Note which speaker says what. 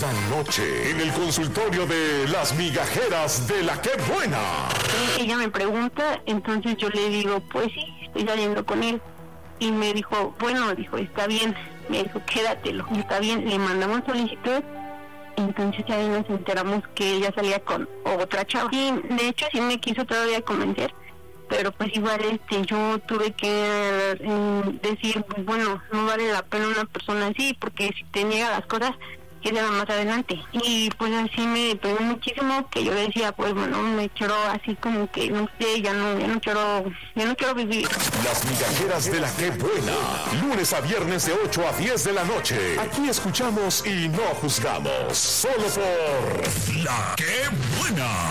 Speaker 1: Esta noche, en el consultorio de las migajeras de la Qué Buena.
Speaker 2: Ella me pregunta, entonces yo le digo, pues sí, estoy saliendo con él. Y me dijo, bueno, dijo, está bien. Me dijo, quédatelo, está bien. Le mandamos solicitud. Entonces ya nos enteramos que ella salía con otra chava. Y de hecho sí me quiso todavía convencer, pero pues igual yo tuve que decir, pues bueno, no vale la pena una persona así, porque si te niega las cosas, queda más adelante. Y pues así me pegó muchísimo, que yo decía, pues bueno, me quiero así como que, no sé, ya no quiero vivir.
Speaker 1: Las migajeras de la Qué Buena, lunes a viernes de 8 a 10 de la noche. Aquí escuchamos y no juzgamos, solo por La Qué Buena.